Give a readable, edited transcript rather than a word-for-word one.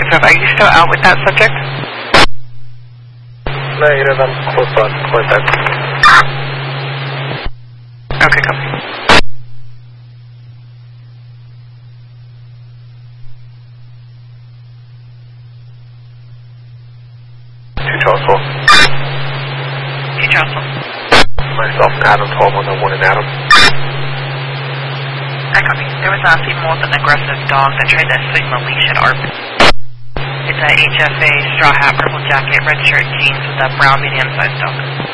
Joseph, are you still out with that subject? Negative, I'm close on contact. Okay, copy. Charlesville. Hey, Charlesville. Myself and Adam, 12-101 and Adam. I copy. There was a female with an aggressive dog that tried to swing the leash at ARP. It's a HFA, straw hat, purple jacket, red shirt, jeans with a brown medium-sized dog.